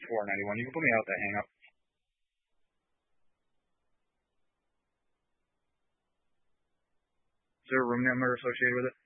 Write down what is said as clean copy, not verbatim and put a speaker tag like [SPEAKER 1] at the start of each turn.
[SPEAKER 1] $491. You can put me out that hang up. Is there a room number associated with it?